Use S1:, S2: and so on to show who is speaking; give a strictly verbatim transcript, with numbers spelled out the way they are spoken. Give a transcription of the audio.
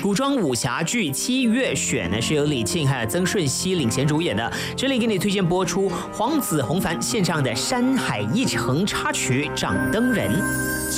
S1: 古装武侠剧《七月雪》呢，是由李沁还有曾舜晞领衔主演的。这里给你推荐播出黄子弘凡献唱的《山海一程》插曲《掌灯人》。